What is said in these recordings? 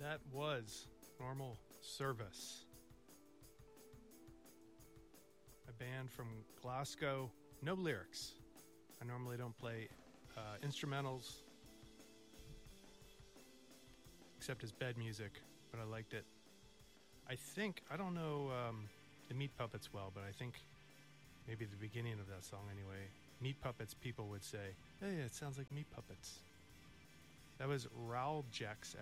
That was Normal Service, a band from Glasgow. No lyrics. I normally don't play instrumentals except as bed music, but I liked it. I don't know the Meat Puppets well, but I think maybe the beginning of that song anyway, Meat Puppets people would say, hey, it sounds like Meat Puppets. That was Raljexx,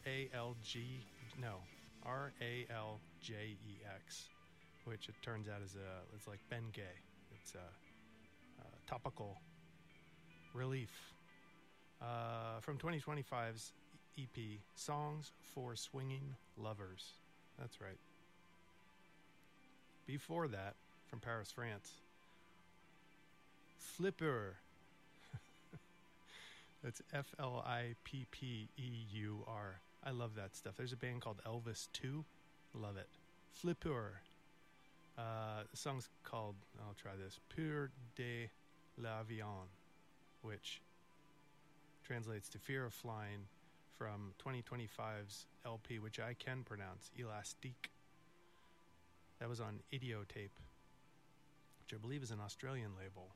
Raljexx, which it turns out it's like Bengay. It's a topical relief. From 2025's EP, Songs for Swinging Lovers. That's right. Before that, from Paris, France, Flippeur. That's Flippeur. I love that stuff. There's a band called Elvis 2. Love it. Flippeur. The song's called, I'll try this, Peur de l'avion, which translates to Fear of Flying, from 2025's LP, which I can pronounce, Elastique. That was on Idiotape, which I believe is an Australian label.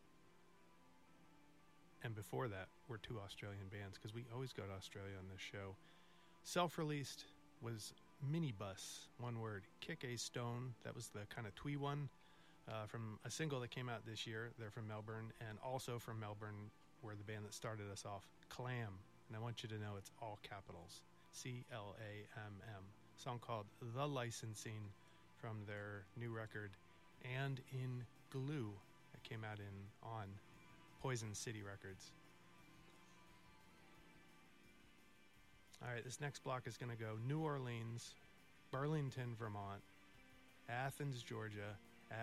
And before that were two Australian bands, because we always go to Australia on this show. Self-released was Minibus, one word, Kick a Stone. That was the kind of twee one from a single that came out this year. They're from Melbourne, and also from Melbourne were the band that started us off, Clam. And I want you to know it's all capitals, Clamm. Song called The Licensing from their new record, And in Glue, that came out on Poison City Records. All right, this next block is going to go New Orleans, Burlington, Vermont, Athens, Georgia.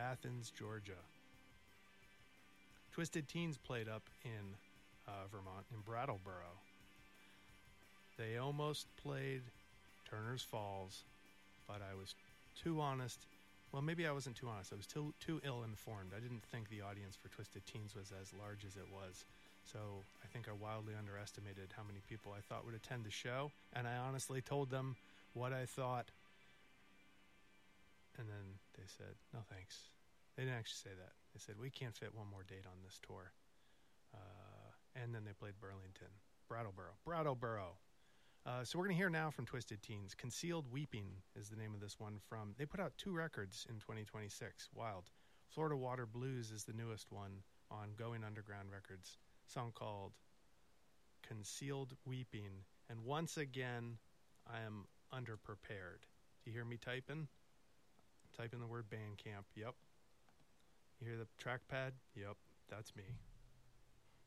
Twisted Teens played up in Vermont, in Brattleboro. They almost played Turner's Falls, but I was too honest. Well, maybe I wasn't too honest. I was too ill-informed. I didn't think the audience for Twisted Teens was as large as it was. So I think I wildly underestimated how many people I thought would attend the show. And I honestly told them what I thought. And then they said, no thanks. They didn't actually say that. They said, we can't fit one more date on this tour. And then they played Brattleboro. So we're going to hear now from Twisted Teens. Concealed Weeping is the name of this one. They put out 2 records in 2026. Wild. Florida Water Blues is the newest one on Going Underground Records. Song called Concealed Weeping. And once again, I am underprepared. Do you hear me typing? I'm typing the word Bandcamp. Yep. You hear the trackpad? Yep, that's me.